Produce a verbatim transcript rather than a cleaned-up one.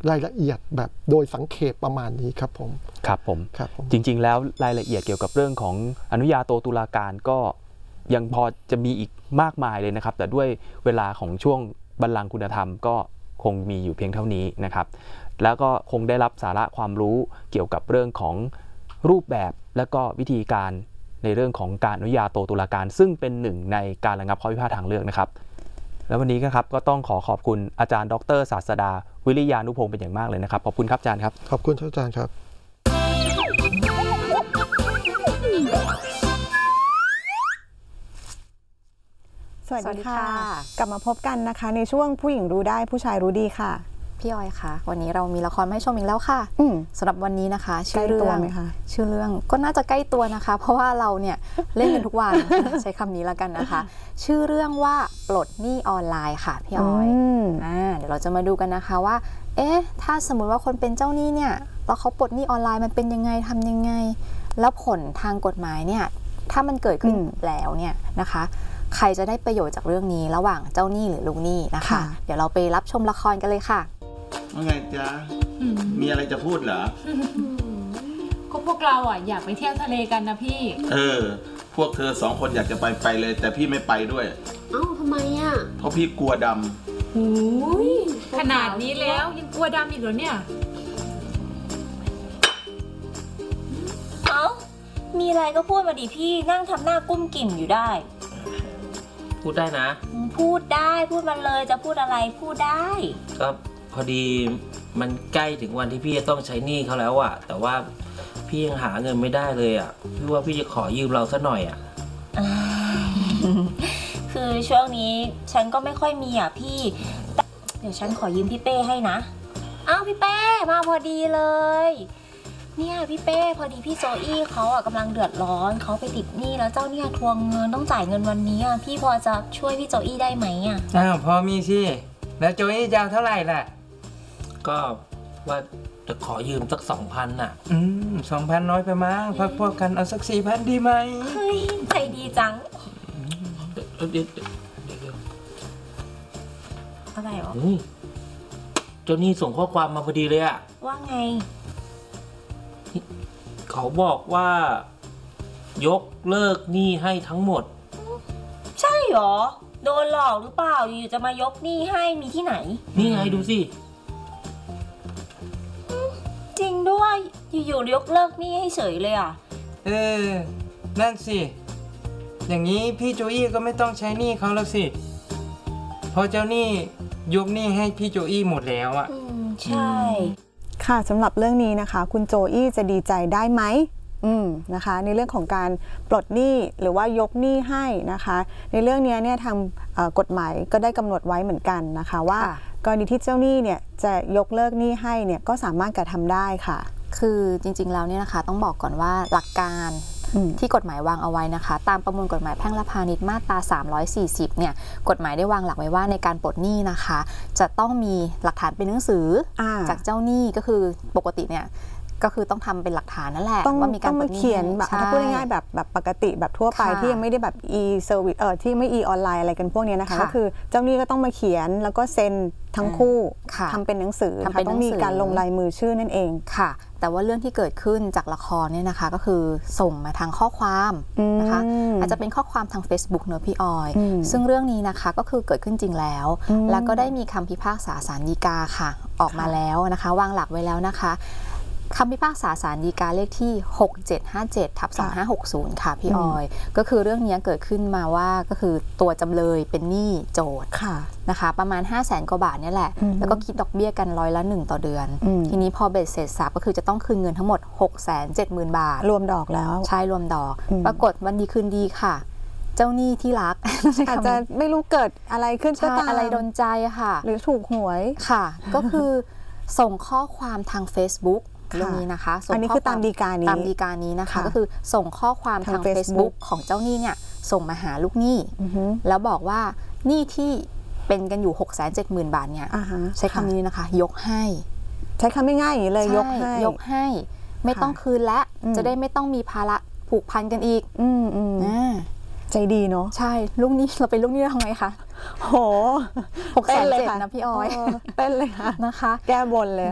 รายละเอียดแบบโดยสังเขปประมาณนี้ครับผมครับผมครับผมจริงๆแล้วรายละเอียดเกี่ยวกับเรื่องของอนุญาโตตุลาการก็ยังพอจะมีอีกมากมายเลยนะครับแต่ด้วยเวลาของช่วงบัลลังก์คุณธรรมก็คงมีอยู่เพียงเท่านี้นะครับแล้วก็คงได้รับสาระความรู้เกี่ยวกับเรื่องของรูปแบบและก็วิธีการในเรื่องของการอนุญาโตตุลาการซึ่งเป็นหนึ่งในการระงับข้อพิพาททางเลือกนะครับแล้ววันนี้นะครับก็ต้องขอขอบคุณอาจารย์ดร.ศาสดาวิริยานุพงศ์เป็นอย่างมากเลยนะครับขอบคุณครับอาจารย์ครับขอบคุณอาจารย์ครับสวัสดีค่ะกลับมาพบกันนะคะในช่วงผู้หญิงรู้ได้ผู้ชายรู้ดีค่ะพี่ออยค่ะวันนี้เรามีละครมาให้ชมอีกแล้วค่ะสำหรับวันนี้นะคะชื่อเรื่องชื่อเรื่องก็น่าจะใกล้ตัวนะคะเพราะว่าเราเนี่ยเล่นกันทุกวัน ใช้คำนี้แล้วกันนะคะชื่อเรื่องว่าปลดหนี้ออนไลน์ค่ะพี่ออยอ่าเดี๋ยวเราจะมาดูกันนะคะว่าเอ๊ะถ้าสมมุติว่าคนเป็นเจ้าหนี้เนี่ยแล้วเขาปลดหนี้ออนไลน์มันเป็นยังไงทำยังไงแล้วผลทางกฎหมายเนี่ยถ้ามันเกิดขึ้นแล้วเนี่ยนะคะใครจะได้ประโยชน์จากเรื่องนี้ระหว่างเจ้าหนี้หรือลูกหนี้นะคะเดี๋ยวเราไปรับชมละครกันเลยค่ะว่าไงจ๊ะมีอะไรจะพูดเหรอก็พวกเราอ่ะอยากไปเที่ยวทะเลกันนะพี่เออพวกเธอสองคนอยากจะไปไปเลยแต่พี่ไม่ไปด้วยเอ้าทำไมอ่ะเพราะพี่กลัวดำโอ้ยขนาดนี้แล้วยังกลัวดำอีกเหรอเนี่ยเอ้ามีอะไรก็พูดมาดิพี่นั่งทำหน้ากุ้มกิ่มอยู่ได้พูดได้นะพูดได้พูดมาเลยจะพูดอะไรพูดได้ก็พอดีมันใกล้ถึงวันที่พี่จะต้องใช้หนี้เขาแล้วอะแต่ว่าพี่ยังหาเงินไม่ได้เลยอะพี่ว่าพี่จะขอยืมเราสักหน่อยอะคือช่วงนี้ฉันก็ไม่ค่อยมีอะพี่เดี๋ยวฉันขอยืมพี่เป้ให้นะอ้าวพี่เป้มาพอดีเลยเนี่ยพี่เป้พอดีพี่โจอี้เขาอะกำลังเดือดร้อนเขาไปติดหนี้แล้วเจ้าเนี่ยทวงเงินต้องจ่ายเงินวันนี้อะพี่พอจะช่วยพี่โจอี้ได้ไหมอะอ้าวพอมีสิแล้วโจอี้จะเอาเท่าไหร่ล่ะก็ว่าจะขอยืมสักสองพันน่ะอืมสองพันน้อยไปมั้งพักพวกกันเอาสักสี่พันดีไหมเฮ้ยใจดีจังเดี๋ยวเดี๋ยวเดี๋ยวอะไรหรอเจ้านี่ส่งข้อความมาพอดีเลยอะว่าไงเขาบอกว่ายกเลิกหนี้ให้ทั้งหมดใช่หรอโดนหลอกหรือเปล่าอยู่จะมายกหนี้ให้มีที่ไหนนี่ไงดูสิจริงด้วยอยู่ๆยกเลิกหนี้ให้เฉยเลยอ่ะเออนั่นสิอย่างนี้พี่โจอี้ก็ไม่ต้องใช้หนี้เขาแล้วสิเพราะเจ้าหนี้ยกหนี้ให้พี่โจอี้หมดแล้วอ่ะอืมใช่ค่ะสำหรับเรื่องนี้นะคะคุณโจอี้จะดีใจได้ไหมอืมนะคะในเรื่องของการปลดหนี้หรือว่ายกหนี้ให้นะคะในเรื่องนี้เนี่ยทางกฎหมายก็ได้กำหนดไว้เหมือนกันนะคะว่ากรณีที่เจ้าหนี้เนี่ยจะยกเลิกหนี้ให้เนี่ยก็สามารถกระทำได้ค่ะคือจริงๆแล้วเนี่ยนะคะต้องบอกก่อนว่าหลักการที่กฎหมายวางเอาไว้นะคะตามประมวลกฎหมายแพ่งและพาณิชย์มาตราสามร้อยสี่สิบเนี่ยกฎหมายได้วางหลักไว้ว่าในการปลดหนี้นะคะจะต้องมีหลักฐานเป็นหนังสือจากเจ้าหนี้ก็คือปกติเนี่ยก็คือต้องทำเป็นหลักฐานนั่นแหละว่ามีการเขียนแบบถ้าพูดง่ายๆแบบแบบปกติแบบทั่วไปที่ยังไม่ได้แบบ e service เออที่ไม่ e ออนไลน์อะไรกันพวกนี้นะคะก็คือเจ้าหนี้ก็ต้องมาเขียนแล้วก็เซ็นทั้งคู่ทำเป็นหนังสือต้องมีการลงลายมือชื่อนั่นเองค่ะแต่ว่าเรื่องที่เกิดขึ้นจากละครเนี่ยนะคะก็คือส่งมาทางข้อความนะคะอาจจะเป็นข้อความทาง Facebook เนอะพี่ออยซึ่งเรื่องนี้นะคะก็คือเกิดขึ้นจริงแล้วแล้วก็ได้มีคำพิพากษาศาลฎีกาค่ะออกมาแล้วนะคะวางหลักไว้แล้วนะคะคำพิพากษาศาลฎีกาเลขที่หกเจ็ดห้าเจ็ดทับสองห้าหกศูนย์ค่ะพี่ออยก็คือเรื่องนี้เกิดขึ้นมาว่าก็คือตัวจำเลยเป็นหนี้โจทย์นะคะประมาณ ห้าแสน กว่าบาทนี่แหละแล้วก็คิดดอกเบี้ยกันร้อยละหนึ่งต่อเดือนทีนี้พอเบ็ดเสร็จสับก็คือจะต้องคืนเงินทั้งหมด หกแสนเจ็ดหมื่น บาทรวมดอกแล้วใช่รวมดอกปรากฏวันดีคืนดีค่ะเจ้าหนี้ที่รักอาจจะไม่รู้เกิดอะไรขึ้นก็ตามอะไรโดนใจค่ะหรือถูกหวยค่ะก็คือส่งข้อความทาง Facebookเรื่องนี้นะคะอันนี้คือตามฎีกานี้ตามฎีกานี้นะคะก็คือส่งข้อความทาง Facebook ของเจ้าหนี้เนี่ยส่งมาหาลูกหนี้แล้วบอกว่าหนี้ที่เป็นกันอยู่ หกแสนเจ็ดหมื่น บาทเนี่ยใช้คำนี้นะคะยกให้ใช้คำง่ายๆอย่างนี้เลยยกให้ยกให้ไม่ต้องคืนและจะได้ไม่ต้องมีภาระผูกพันกันอีกอืมอืมใจดีเนาะใช่ลูกหนี้เราเป็นลูกหนี้ทำไงคะโหหกแสนเจ็ดนะพี่ออยเต้นเลยค่ะนะคะแก้บนเลย